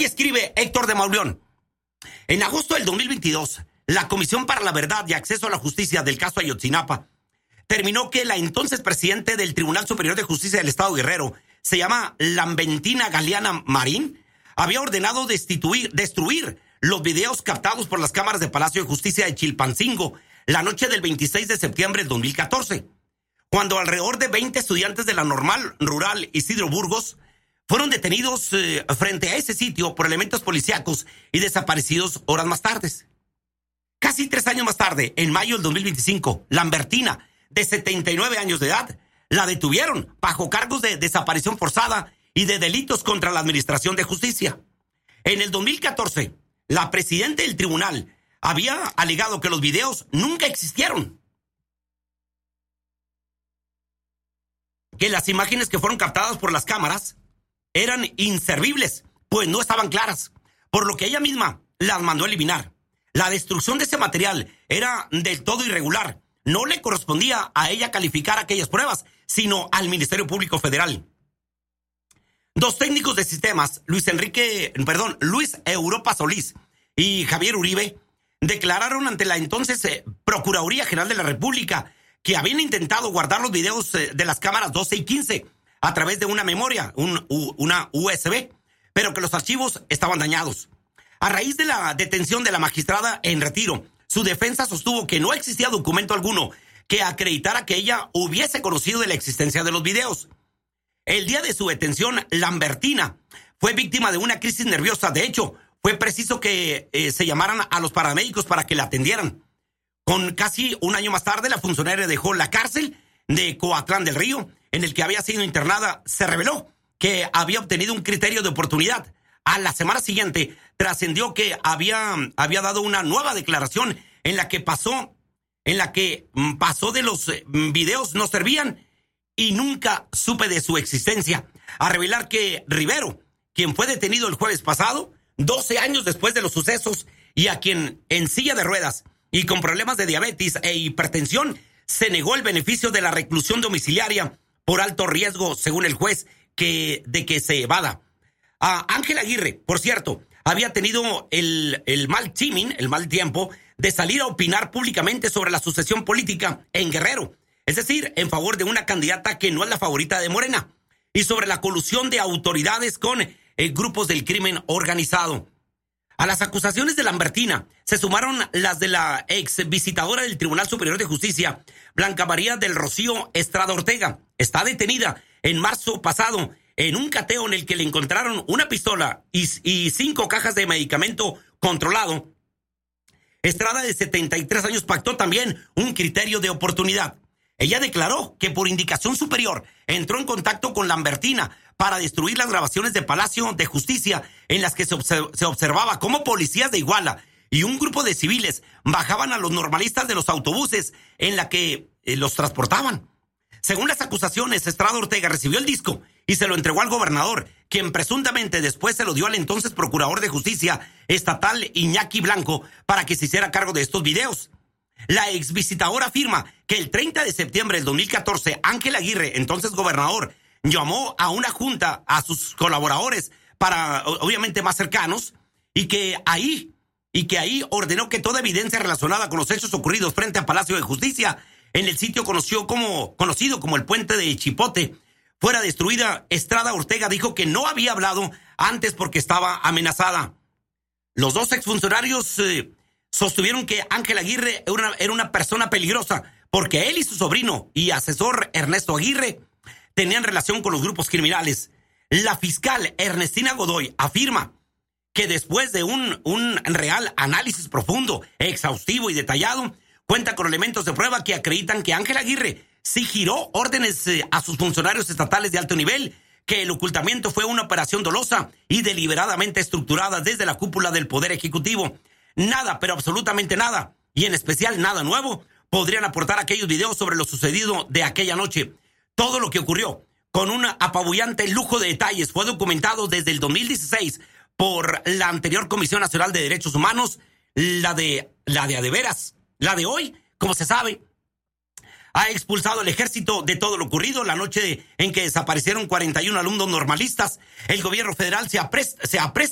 Hoy escribe Héctor de Mauleón. En agosto del 2022, la Comisión para la Verdad y Acceso a la Justicia del caso Ayotzinapa terminó que la entonces presidente del Tribunal Superior de Justicia del Estado Guerrero, se llama Lambertina Galeana Marín, había ordenado destruir los videos captados por las cámaras de Palacio de Justicia de Chilpancingo la noche del 26 de septiembre del 2014, cuando alrededor de 20 estudiantes de la Normal Rural Isidro Burgos fueron detenidos frente a ese sitio por elementos policíacos y desaparecidos horas más tarde. Casi 3 años más tarde, en mayo del 2025, Lambertina, de 79 años de edad, la detuvieron bajo cargos de desaparición forzada y de delitos contra la Administración de Justicia. En el 2014, la presidenta del tribunal había alegado que los videos nunca existieron, que las imágenes que fueron captadas por las cámaras eran inservibles, pues no estaban claras, por lo que ella misma las mandó a eliminar. La destrucción de ese material era del todo irregular. No le correspondía a ella calificar aquellas pruebas, sino al Ministerio Público Federal. 2 técnicos de sistemas, Luis Europa Solís y Javier Uribe, declararon ante la entonces Procuraduría General de la República que habían intentado guardar los videos de las cámaras 12 y 15 a través de una memoria, una USB, pero que los archivos estaban dañados. A raíz de la detención de la magistrada en retiro, su defensa sostuvo que no existía documento alguno que acreditara que ella hubiese conocido de la existencia de los videos. El día de su detención, Lambertina fue víctima de una crisis nerviosa. De hecho, fue preciso que se llamaran a los paramédicos para que la atendieran. Con casi un año más tarde, la funcionaria dejó la cárcel de Coatlán del Río, en el que había sido internada. Se reveló que había obtenido un criterio de oportunidad. A la semana siguiente trascendió que había dado una nueva declaración en la que pasó de los videos no servían y nunca supe de su existencia, a revelar que Rivero, quien fue detenido el jueves pasado, 12 años después de los sucesos, y a quien en silla de ruedas y con problemas de diabetes e hipertensión se negó el beneficio de la reclusión domiciliaria por alto riesgo, según el juez, de que se evada. Ángel Aguirre, por cierto, había tenido el mal tiempo de salir a opinar públicamente sobre la sucesión política en Guerrero, es decir, en favor de una candidata que no es la favorita de Morena, y sobre la colusión de autoridades con grupos del crimen organizado. A las acusaciones de Lambertina se sumaron las de la ex visitadora del Tribunal Superior de Justicia, Blanca María del Rocío Estrada Ortega. Está detenida en marzo pasado en un cateo en el que le encontraron una pistola y 5 cajas de medicamento controlado. Estrada, de 73 años, pactó también un criterio de oportunidad. Ella declaró que por indicación superior entró en contacto con Lambertina para destruir las grabaciones de Palacio de Justicia en las que se observaba cómo policías de Iguala y un grupo de civiles bajaban a los normalistas de los autobuses en la que los transportaban. Según las acusaciones, Estrada Ortega recibió el disco y se lo entregó al gobernador, quien presuntamente después se lo dio al entonces procurador de justicia estatal Iñaki Blanco para que se hiciera cargo de estos videos. La exvisitadora afirma que el 30 de septiembre del 2014, Ángel Aguirre, entonces gobernador, llamó a una junta a sus colaboradores, obviamente más cercanos, y que ahí ordenó que toda evidencia relacionada con los hechos ocurridos frente al Palacio de Justicia, en el sitio conocido como el Puente de Chipote, fuera destruida. Estrada Ortega dijo que no había hablado antes porque estaba amenazada. Los 2 exfuncionarios sostuvieron que Ángel Aguirre era una persona peligrosa porque él y su sobrino y asesor Ernesto Aguirre tenían relación con los grupos criminales. La fiscal Ernestina Godoy afirma que después de un real análisis profundo, exhaustivo y detallado, cuenta con elementos de prueba que acreditan que Ángel Aguirre sí giró órdenes a sus funcionarios estatales de alto nivel, que el ocultamiento fue una operación dolosa y deliberadamente estructurada desde la cúpula del Poder Ejecutivo. Nada, pero absolutamente nada, y en especial nada nuevo, podrían aportar aquellos videos sobre lo sucedido de aquella noche. Todo lo que ocurrió, con un apabullante lujo de detalles, fue documentado desde el 2016 por la anterior Comisión Nacional de Derechos Humanos, la de adeveras. La de hoy, como se sabe, ha expulsado el ejército de todo lo ocurrido la noche en que desaparecieron 41 alumnos normalistas. El gobierno federal se apresta